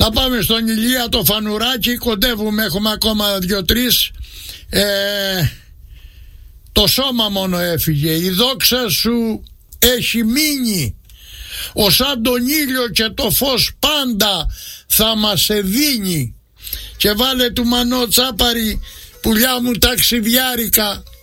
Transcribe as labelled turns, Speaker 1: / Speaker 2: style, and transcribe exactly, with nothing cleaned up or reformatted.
Speaker 1: Θα πάμε στον Ηλία το Φανουράκι, κοντεύουμε, έχουμε ακόμα δύο-τρεις. Ε, το σώμα μόνο έφυγε, η δόξα σου έχει μείνει. Ο σαν τον ήλιο και το φως πάντα θα μας εδίνει. Και βάλε του Μανώ Τσάπαρη, πουλιά μου ταξιδιάρικα,